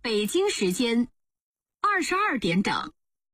北京时间22点整。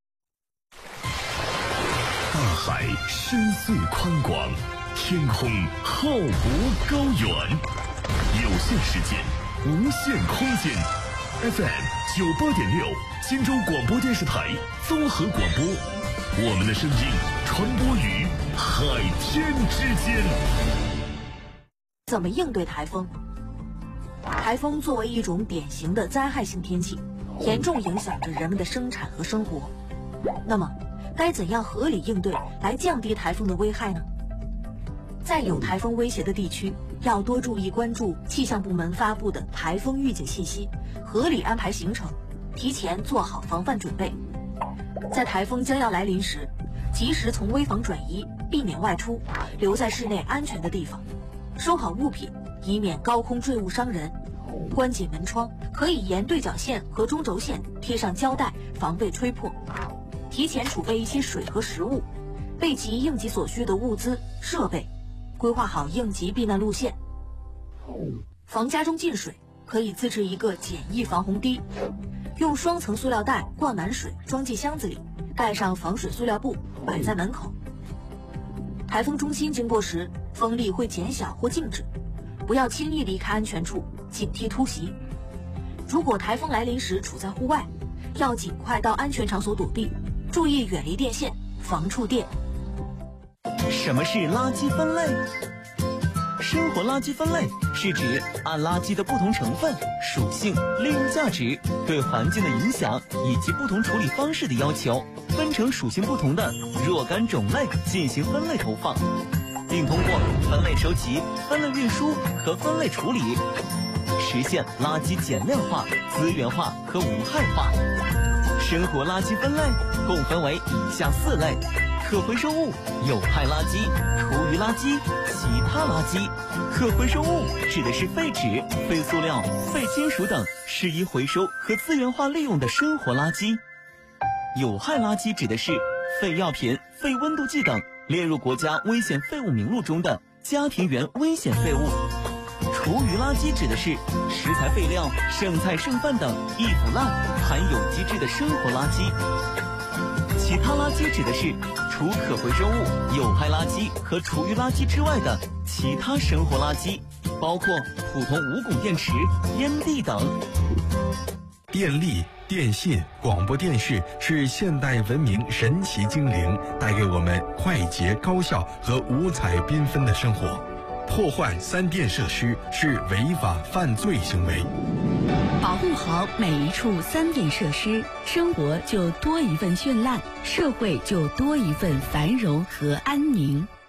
大海深邃宽广，天空浩博高远，有限时间，无限空间。FM 98.6，荆州广播电视台综合广播，我们的声音传播于海天之间。 怎么应对台风？台风作为一种典型的灾害性天气，严重影响着人们的生产和生活。那么，该怎样合理应对来降低台风的危害呢？在有台风威胁的地区，要多注意关注气象部门发布的台风预警信息，合理安排行程，提前做好防范准备。在台风将要来临时，及时从危房转移，避免外出，留在室内安全的地方，收好物品，以免高空坠物伤人。关紧门窗，可以沿对角线和中轴线贴上胶带，防备吹破。提前储备一些水和食物，备齐应急所需的物资设备，规划好应急避难路线。防家中进水，可以自制一个简易防洪堤，用双层塑料袋灌满水，装进箱子里，盖上防水塑料布，摆在门口。台风中心经过时，风力会减小或静止，不要轻易离开安全处，警惕突袭。如果台风来临时处在户外，要尽快到安全场所躲避，注意远离电线，防触电。 什么是垃圾分类？生活垃圾分类是指按垃圾的不同成分、属性、利用价值、对环境的影响以及不同处理方式的要求，分成属性不同的若干种类进行分类投放，并通过分类收集、分类运输和分类处理，实现垃圾减量化、资源化和无害化。生活垃圾分类共分为以下4类：可回收物、有害垃圾、厨余垃圾、其他垃圾。可回收物指的是废纸、废塑料、废金属等适宜回收和资源化利用的生活垃圾。有害垃圾指的是废药品、废温度计等列入国家危险废物名录中的家庭原危险废物。厨余垃圾指的是食材废料、剩菜剩饭等易腐烂、含有机质的生活垃圾。其他垃圾指的是除可回收物、有害垃圾和厨余垃圾之外的其他生活垃圾，包括普通无汞电池、烟蒂等。 电力、电信、广播电视是现代文明神奇精灵，带给我们快捷、高效和五彩缤纷的生活。破坏3电设施是违法犯罪行为。 保护好每一处3电设施，生活就多一份绚烂，社会就多一份繁荣和安宁。